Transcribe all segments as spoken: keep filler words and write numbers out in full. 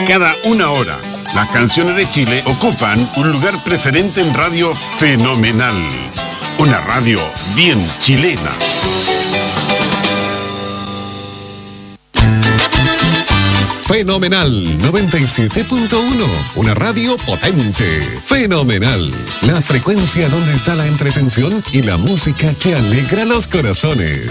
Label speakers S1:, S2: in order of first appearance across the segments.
S1: Cada una hora, las canciones de Chile ocupan un lugar preferente en Radio Fenomenal. Una radio bien chilena.
S2: Fenomenal noventa y siete punto uno, una radio potente. Fenomenal, la frecuencia donde está la entretención y la música que alegra los corazones.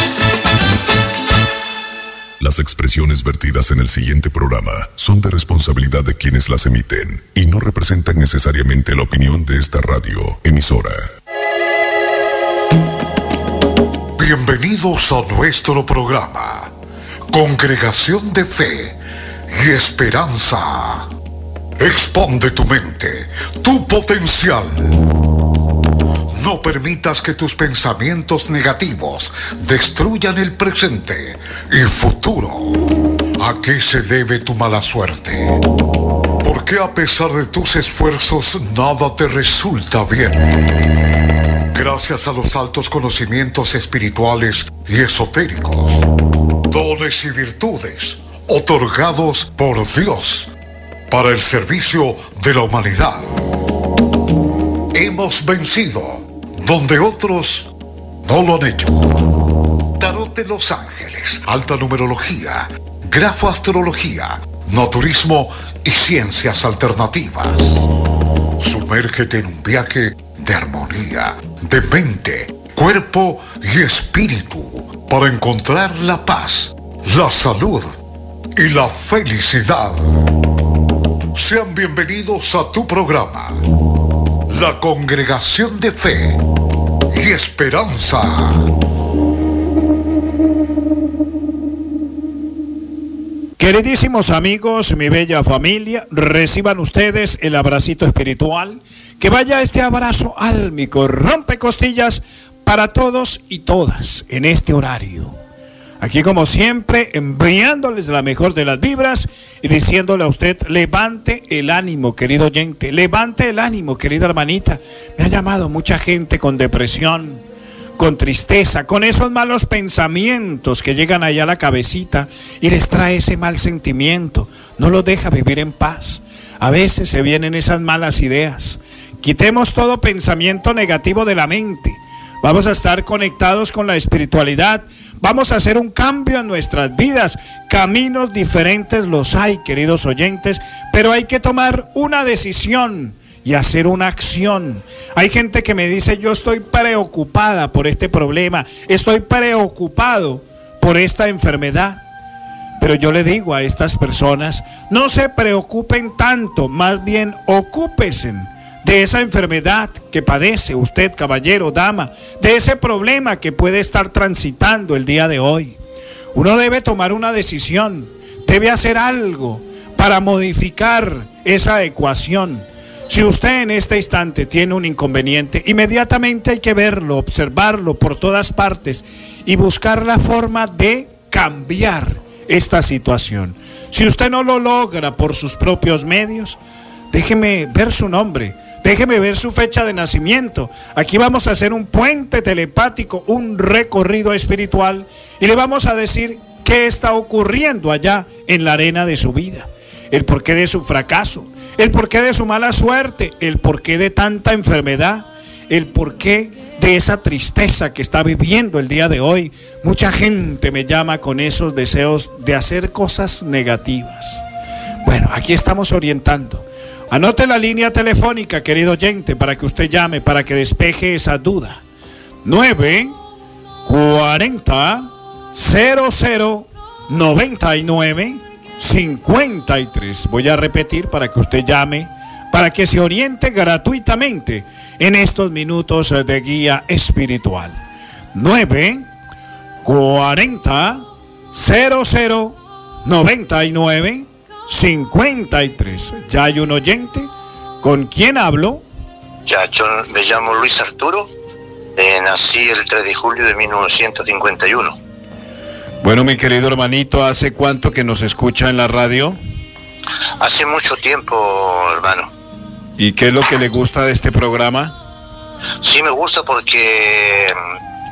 S3: Las expresiones vertidas en el siguiente programa son de responsabilidad de quienes las emiten y no representan necesariamente la opinión de esta radio emisora.
S4: Bienvenidos a nuestro programa, Congregación de Fe y Esperanza. Expande tu mente, tu potencial. No permitas que tus pensamientos negativos destruyan el presente y futuro. ¿A qué se debe tu mala suerte? ¿Por qué a pesar de tus esfuerzos nada te resulta bien? Gracias a los altos conocimientos espirituales y esotéricos, dones y virtudes otorgados por Dios para el servicio de la humanidad, hemos vencido donde otros no lo han hecho. Tarot de los Ángeles, alta numerología, grafoastrología, naturismo y ciencias alternativas. Sumérgete en un viaje de armonía, de mente, cuerpo y espíritu para encontrar la paz, la salud y la felicidad. Sean bienvenidos a tu programa, la Congregación de Fe y Esperanza.
S5: Queridísimos amigos, mi bella familia, reciban ustedes el abracito espiritual. Que vaya este abrazo álmico, rompecostillas para todos y todas en este horario. Aquí como siempre, enviándoles la mejor de las vibras y diciéndole a usted, levante el ánimo, querido oyente, levante el ánimo, querida hermanita. Me ha llamado mucha gente con depresión, con tristeza, con esos malos pensamientos que llegan allá a la cabecita y les trae ese mal sentimiento, no los deja vivir en paz. A veces se vienen esas malas ideas. Quitemos todo pensamiento negativo de la mente. Vamos a estar conectados con la espiritualidad. Vamos a hacer un cambio en nuestras vidas. Caminos diferentes los hay, queridos oyentes, pero hay que tomar una decisión y hacer una acción. Hay gente que me dice, yo estoy preocupada por este problema, estoy preocupado por esta enfermedad. Pero yo le digo a estas personas, no se preocupen tanto, más bien ocúpense de esa enfermedad que padece usted, caballero, dama, de ese problema que puede estar transitando el día de hoy. Uno debe tomar una decisión, debe hacer algo para modificar esa ecuación. Si usted en este instante tiene un inconveniente, inmediatamente hay que verlo, observarlo por todas partes y buscar la forma de cambiar esta situación. Si usted no lo logra por sus propios medios, déjeme ver su nombre, déjeme ver su fecha de nacimiento. Aquí vamos a hacer un puente telepático, un recorrido espiritual y le vamos a decir qué está ocurriendo allá en la arena de su vida. El porqué de su fracaso, el porqué de su mala suerte, el porqué de tanta enfermedad, el porqué de esa tristeza que está viviendo el día de hoy. Mucha gente me llama con esos deseos de hacer cosas negativas. Bueno, aquí estamos orientando. Anote la línea telefónica, querido oyente, para que usted llame, para que despeje esa duda. nueve cuarenta cero cero noventa y nueve cincuenta y tres. Voy a repetir para que usted llame, para que se oriente gratuitamente en estos minutos de guía espiritual. nueve cuarenta cero cero noventa y nueve cincuenta y tres. Ya hay un oyente. ¿Con quién hablo?
S6: Ya, yo me llamo Luis Arturo. Eh, nací el tres de julio de mil novecientos cincuenta y uno.
S5: Bueno, mi querido hermanito, ¿hace cuánto que nos escucha en la radio?
S6: Hace mucho tiempo, hermano.
S5: ¿Y qué es lo que le gusta de este programa?
S6: Sí, me gusta porque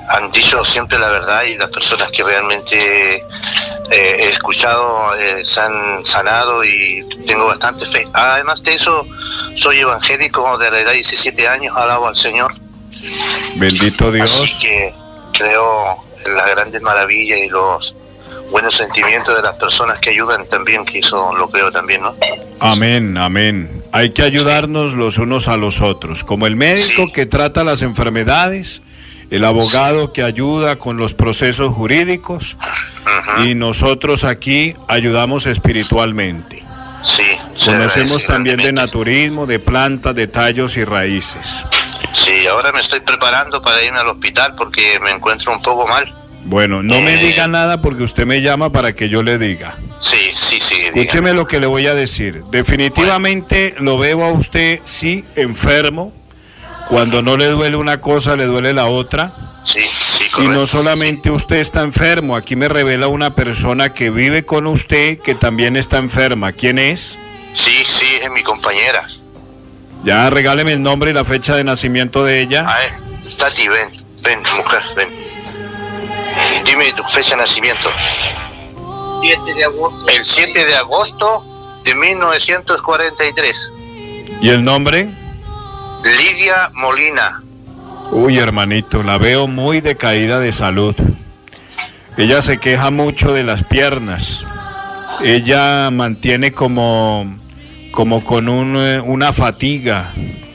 S6: han dicho siempre la verdad, y las personas que realmente eh, he escuchado eh, se han sanado, y tengo bastante fe. Además de eso, soy evangélico de la edad de diecisiete años, alabo al Señor.
S5: Bendito Dios.
S6: Así que creo en las grandes maravillas y los buenos sentimientos de las personas que ayudan también, que eso lo creo también, ¿no?
S5: Amén, amén. Hay que ayudarnos los unos a los otros, como el médico
S6: Sí.
S5: que trata las enfermedades, el abogado que ayuda con los procesos jurídicos,
S6: Ujú.
S5: y nosotros aquí ayudamos espiritualmente.
S6: Sí, se
S5: Conocemos
S6: agradece
S5: también de
S6: grandemente.
S5: naturismo, de plantas, de tallos y raíces.
S6: Sí, ahora me estoy preparando para irme al hospital porque me encuentro un poco mal.
S5: Bueno, no me
S6: Eh.
S5: diga nada porque usted me llama para que yo le diga.
S6: Sí, sí, sí.
S5: Escúcheme
S6: dígame.
S5: lo que le voy a decir. Definitivamente lo veo a usted, sí, enfermo. Cuando no le duele una cosa, le duele la otra.
S6: Sí, sí,
S5: Y
S6: correcto.
S5: no solamente usted está enfermo, aquí me revela una persona que vive con usted que también está enferma. ¿Quién es?
S6: Sí, sí, es mi compañera.
S5: Ya, regáleme el nombre y la fecha de nacimiento de ella.
S6: A ver, Tati, ven, ven, mujer, ven. Dime tu fecha de nacimiento.
S7: siete de agosto.
S6: El siete de agosto de mil novecientos cuarenta y tres.
S5: ¿Y el nombre?
S6: Lidia Molina.
S5: Uy, hermanito, la veo muy decaída de salud. Ella se queja mucho de las piernas. Ella mantiene como, como con un, eh, una fatiga.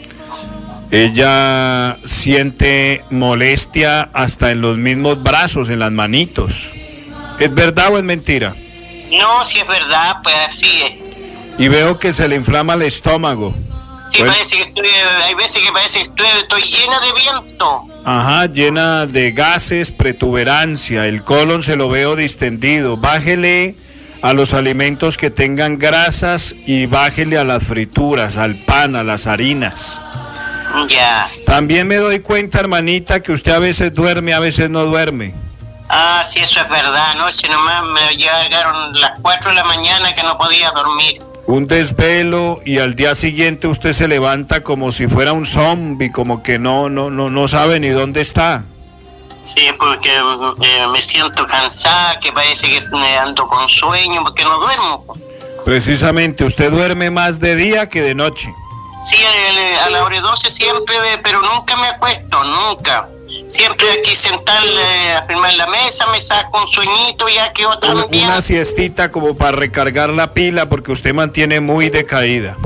S5: Ella siente molestia hasta en los mismos brazos, en las manitos. ¿Es verdad o es mentira?
S7: No, si es verdad, pues así es.
S5: Y veo que se le inflama el estómago.
S7: Sí,
S5: Bueno.
S7: parece que estoy, hay veces que parece que estoy, estoy llena de viento.
S5: Ajá, llena de gases, protuberancia, el colon se lo veo distendido. Bájele a los alimentos que tengan grasas y bájele a las frituras, al pan, a las harinas.
S7: Ya.
S5: También me doy cuenta, hermanita, que usted a veces duerme, a veces no duerme.
S7: Ah, sí, eso es verdad. Anoche nomás me llegaron las cuatro de la mañana que no podía dormir.
S5: Un desvelo y al día siguiente usted se levanta como si fuera un zombie, como que no, no, no, no sabe ni dónde está.
S7: Sí, porque eh, me siento cansada, que parece que me ando con sueño, porque no duermo.
S5: Precisamente, usted duerme más de día que de noche.
S7: Sí, el- a la hora doce siempre, pero nunca me acuesto, nunca. Siempre aquí sentar eh, a firmar la mesa, me saco un sueñito, ya quedo tan
S5: Una,
S7: bien.
S5: una siestita como para recargar la pila porque usted mantiene muy decaída.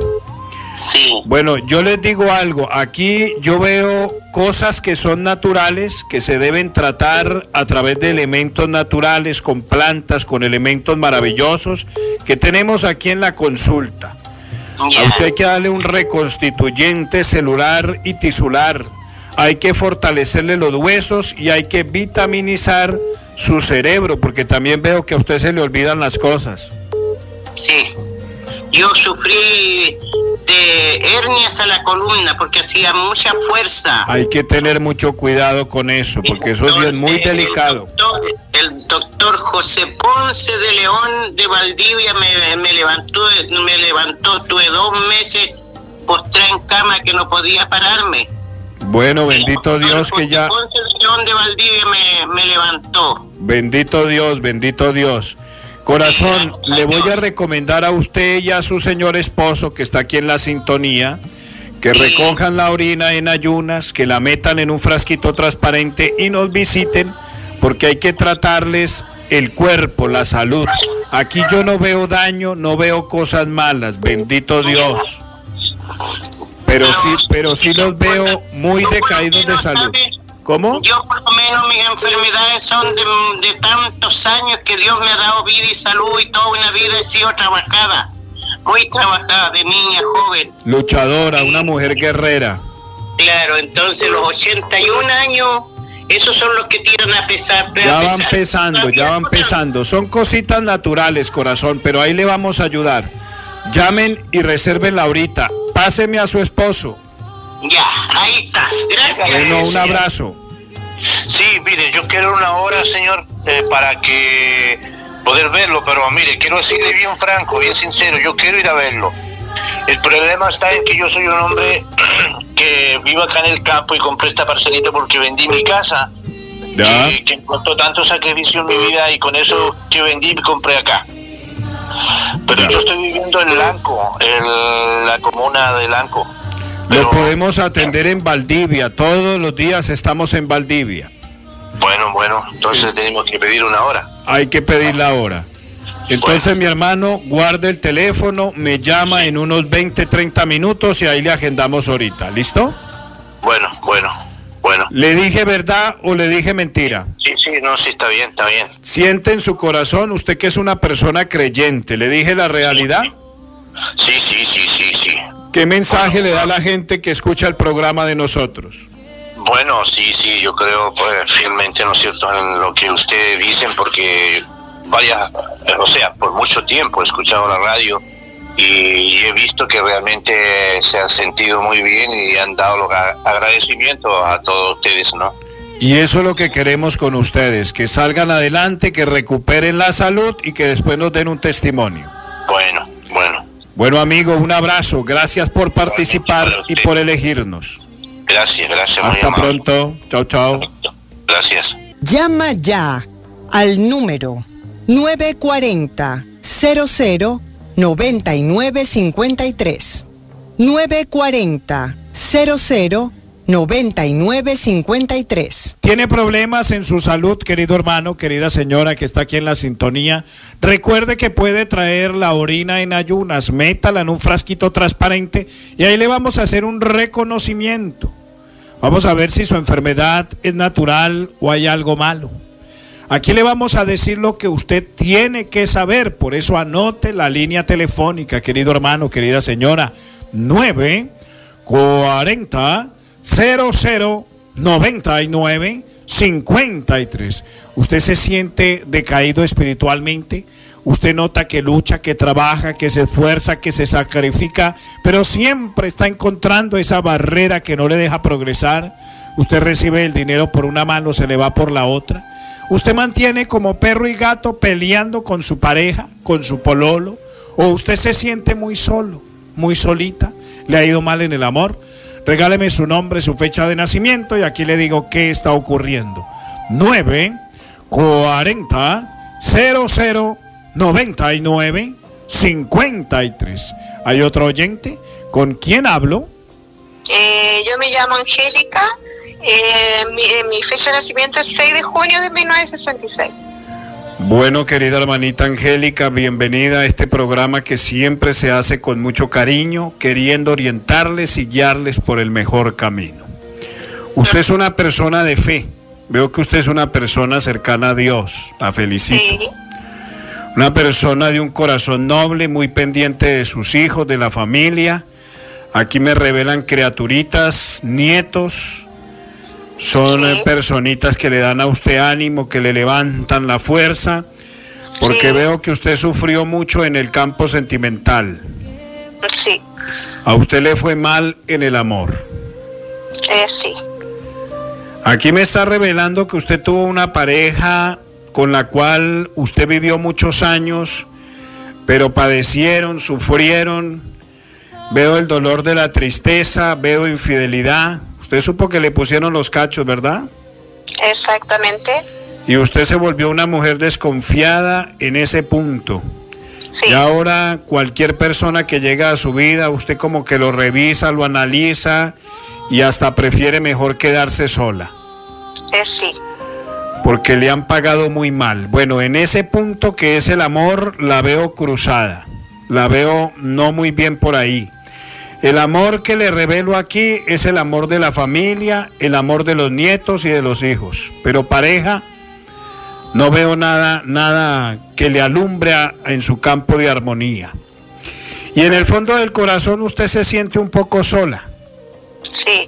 S7: Sí,
S5: Bueno, yo les digo algo, aquí yo veo cosas que son naturales, que se deben tratar a través de elementos naturales, con plantas, con elementos maravillosos que tenemos aquí en la consulta.
S7: ya.
S5: A usted hay que darle un reconstituyente celular y tisular. Hay que fortalecerle los huesos y hay que vitaminizar su cerebro, porque también veo que a usted se le olvidan las cosas.
S7: Sí. Yo sufrí de hernias a la columna porque hacía mucha fuerza.
S5: Hay que tener mucho cuidado con eso, porque eso sí es muy
S7: Entonces,
S5: delicado.
S7: El doctor, el doctor José Ponce de León de Valdivia me, me levantó, me levantó, tuve dos meses postrada en cama que no podía pararme.
S5: Bueno, bendito
S7: El
S5: Dios que
S7: José
S5: ya...
S7: Ponce de León de Valdivia me, me levantó.
S5: Bendito Dios, bendito Dios. Corazón, le voy a recomendar a usted y a su señor esposo que está aquí en la sintonía que
S7: Sí.
S5: recojan la orina en ayunas, que la metan en un frasquito transparente y nos visiten porque hay que tratarles el cuerpo, la salud. Aquí yo no veo daño, no veo cosas malas, bendito Dios. Pero sí, pero sí los veo muy decaídos de salud. ¿Cómo?
S7: Yo por lo menos mis enfermedades son de, de tantos años que Dios me ha dado vida y salud y toda una vida he sido trabajada, muy trabajada de niña, joven.
S5: Luchadora, una mujer guerrera.
S7: Claro, entonces los ochenta y un años, esos son los que tiran a pesar.
S5: Ya
S7: a
S5: van
S7: pesar.
S5: pesando, ya van pesando. Son cositas naturales, corazón, pero ahí le vamos a ayudar. Llamen y resérvenla ahorita. Páseme a su esposo.
S7: Ya, ahí está. Gracias.
S5: Bueno, un
S6: señor.
S5: abrazo.
S6: Sí, mire, yo quiero una hora, señor, eh, para que poder verlo, pero mire, quiero decirle bien franco, bien sincero, yo quiero ir a verlo. El problema está en que yo soy un hombre que vivo acá en el campo y compré esta parcelita porque vendí mi casa que, que costó tanto sacrificio en mi vida y con eso que vendí y compré acá. Pero ya. Yo estoy viviendo en Lanco, en la comuna de Lanco.
S5: Pero... Lo podemos atender en Valdivia, todos los días estamos en Valdivia.
S6: Bueno, bueno, entonces tenemos que pedir una hora.
S5: Hay que pedir la hora. Entonces, bueno, mi hermano, guarde el teléfono, me llama en unos veinte, treinta minutos y ahí le agendamos ahorita, ¿listo?
S6: Bueno, bueno, bueno.
S5: ¿Le dije verdad o le dije mentira?
S6: Sí, sí, no, sí, está bien, está bien.
S5: ¿Siente en su corazón usted que es una persona creyente? ¿Le dije la realidad?
S6: Sí, sí, sí, sí, sí.
S5: ¿Qué mensaje bueno, le da a la gente que escucha el programa de nosotros?
S6: Bueno, sí, sí, yo creo pues, fielmente, ¿no es cierto?, en lo que ustedes dicen, porque varias, o sea, por mucho tiempo he escuchado la radio y he visto que realmente se han sentido muy bien y han dado los agradecimientos a todos ustedes, ¿no?
S5: Y eso es lo que queremos con ustedes, que salgan adelante, que recuperen la salud y que después nos den un testimonio.
S6: Bueno, bueno.
S5: Bueno, amigo, un abrazo, gracias por participar y por elegirnos.
S6: Gracias, gracias.
S5: Hasta muy pronto, chao, chao.
S6: Gracias.
S8: Llama ya al número nueve cuatro cero, cero cero, nueve nueve cinco tres. nueve cuatro cero, cero cero, nueve nueve cinco tres.
S5: ¿Tiene problemas en su salud, querido hermano, querida señora que está aquí en la sintonía? Recuerde que puede traer la orina en ayunas, métala en un frasquito transparente y ahí le vamos a hacer un reconocimiento. Vamos a ver si su enfermedad es natural o hay algo malo. Aquí le vamos a decir lo que usted tiene que saber, por eso anote la línea telefónica, querido hermano, querida señora, nueve cuarenta, cero cero, noventa y nueve, cincuenta y tres. ¿Usted se siente decaído espiritualmente? Usted nota que lucha, que trabaja, que se esfuerza, que se sacrifica, pero siempre está encontrando esa barrera que no le deja progresar. Usted recibe el dinero por una mano, se le va por la otra. Usted mantiene como perro y gato peleando con su pareja, con su pololo, o usted se siente muy solo, muy solita, le ha ido mal en el amor. Regáleme su nombre, su fecha de nacimiento y aquí le digo qué está ocurriendo. nueve cuarenta, cero cero, noventa y nueve, cincuenta y tres. ¿Hay otro oyente? ¿Con quién hablo?
S9: Eh, yo me llamo Angélica. Eh, mi, mi fecha de nacimiento es seis de junio de mil novecientos sesenta y seis.
S5: Bueno, querida hermanita Angélica, bienvenida a este programa que siempre se hace con mucho cariño, queriendo orientarles y guiarles por el mejor camino. Usted es una persona de fe. Veo que usted es una persona cercana a Dios. La felicito. Sí. Una persona de un corazón noble, muy pendiente de sus hijos, de la familia. Aquí me revelan criaturitas, nietos. Son sí. personitas que le dan a usted ánimo, que le levantan la fuerza, porque sí. veo que usted sufrió mucho en el campo sentimental.
S9: Sí.
S5: A usted le fue mal en el amor.
S9: Eh, sí.
S5: Aquí me está revelando que usted tuvo una pareja con la cual usted vivió muchos años, pero padecieron, sufrieron. Veo el dolor de la tristeza, veo infidelidad. Usted supo que le pusieron los cachos, ¿verdad?
S9: Exactamente.
S5: Y usted se volvió una mujer desconfiada en ese punto.
S9: Sí.
S5: Y ahora cualquier persona que llega a su vida, usted como que lo revisa, lo analiza y hasta prefiere mejor quedarse sola.
S9: Eh, sí.
S5: Porque le han pagado muy mal. Bueno, en ese punto que es el amor, la veo cruzada. La veo no muy bien por ahí. El amor que le revelo aquí es el amor de la familia, el amor de los nietos y de los hijos. Pero pareja, no veo nada, nada que le alumbre a, en su campo de armonía. Y en el fondo del corazón usted se siente un poco sola.
S9: Sí.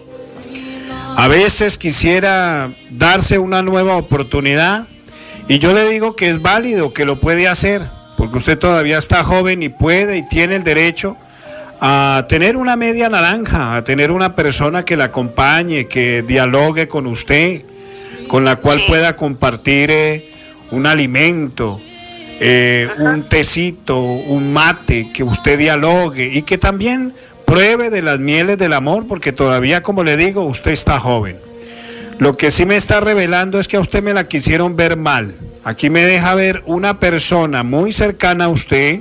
S5: A veces quisiera darse una nueva oportunidad y yo le digo que es válido, que lo puede hacer, porque usted todavía está joven y puede y tiene el derecho a tener una media naranja, a tener una persona que la acompañe, que dialogue con usted, con la cual sí. pueda compartir eh, un alimento, eh, un tecito, un mate, que usted dialogue y que también pruebe de las mieles del amor, porque todavía, como le digo, usted está joven. Lo que sí me está revelando es que a usted me la quisieron ver mal. Aquí me deja ver una persona muy cercana a usted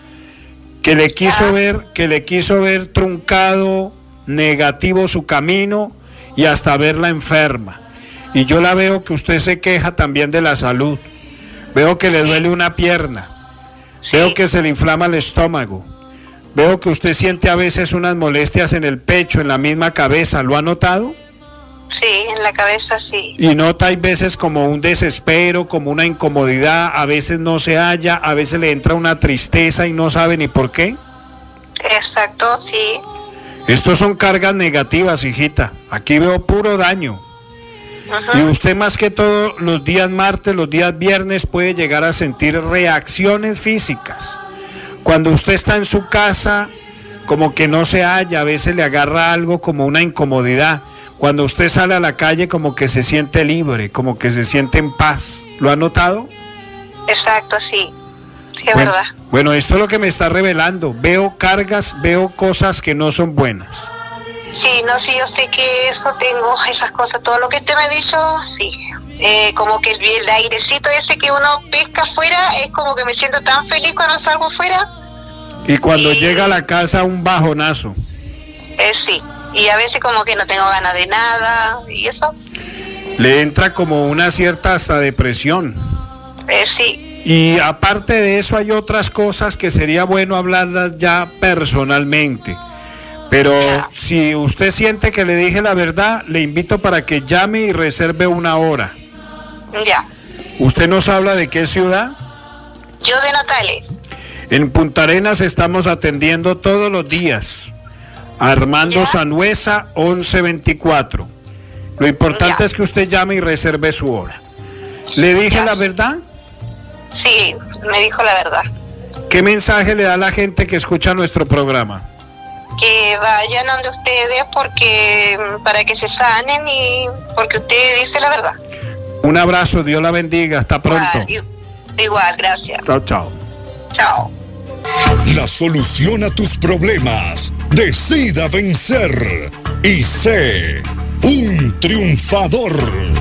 S5: que le quiso ver, que le quiso ver truncado, negativo su camino y hasta verla enferma. Y yo la veo que usted se queja también de la salud. Veo que le duele una pierna. Sí. Veo que se le inflama el estómago. Veo que usted siente a veces unas molestias en el pecho, en la misma cabeza. ¿Lo ha notado?
S9: Sí, en la cabeza sí.
S5: Y nota hay veces como un desespero, como una incomodidad. A veces no se halla, a veces le entra una tristeza y no sabe ni por qué.
S9: Exacto, sí.
S5: Estos son cargas negativas, hijita. Aquí veo puro daño. Ajá. Y usted más que todo los días martes, los días viernes puede llegar a sentir reacciones físicas. Cuando usted está en su casa, como que no se halla, a veces le agarra algo como una incomodidad. Cuando usted sale a la calle, como que se siente libre, como que se siente en paz. ¿Lo ha notado?
S9: Exacto, sí. Sí, es
S5: bueno,
S9: verdad.
S5: Bueno, esto es lo que me está revelando. Veo cargas, veo cosas que no son buenas.
S9: Sí, no, sí, yo sé que eso tengo, esas cosas, todo lo que usted me ha dicho, sí. Eh, como que el, el airecito ese que uno pesca afuera, es como que me siento tan feliz cuando salgo afuera.
S5: Y cuando
S9: y,
S5: llega a la casa, un bajonazo.
S9: Eh, sí, y a veces como que no tengo ganas de nada, y eso.
S5: Le entra como una cierta hasta depresión.
S9: Eh, sí.
S5: Y aparte de eso hay otras cosas que sería bueno hablarlas ya personalmente. Pero yeah. Si usted siente que le dije la verdad, le invito para que llame y reserve una hora.
S9: Ya. Yeah.
S5: ¿Usted nos habla de qué ciudad?
S9: Yo de Natales.
S5: En Punta Arenas estamos atendiendo todos los días. Armando yeah. Sanuesa, once veinticuatro. Lo importante yeah. es que usted llame y reserve su hora. ¿Le dije yeah. la verdad?
S9: Sí, me dijo la verdad.
S5: ¿Qué mensaje le da a la gente que escucha nuestro programa?
S9: Que vayan donde ustedes porque para que se sanen y porque usted dice la verdad.
S5: Un abrazo, Dios la bendiga, hasta pronto.
S9: Igual, igual, gracias.
S5: Chao, chao.
S9: Chao.
S4: La solución a tus problemas. Decida vencer y sé un triunfador.